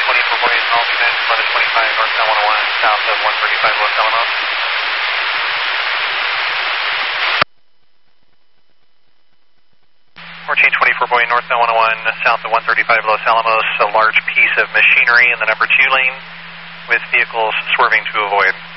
1424 Boy, altitude 1125 northbound 101, south of 135 Los Alamos. 1424 Boy, northbound 101, south of 135 Los Alamos, a large piece of machinery in the number 2 lane with vehicles swerving to avoid.